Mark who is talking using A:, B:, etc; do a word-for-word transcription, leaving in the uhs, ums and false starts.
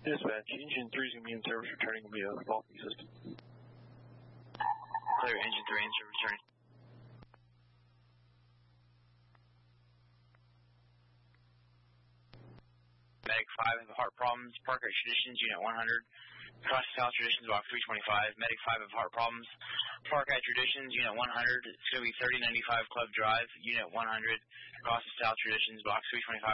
A: Dispatch, engine three is going to be in service returning will be a faulty system.
B: Clear, engine three in service returning. Medic five have heart problems. Park Expeditions, Unit one hundred. Cross South Traditions, Box three twenty-five. Medic five have heart problems. Park at Traditions, Unit one hundred. It's going to be thirty ninety-five Club Drive, Unit one hundred. Cross South Traditions, Box three twenty-five.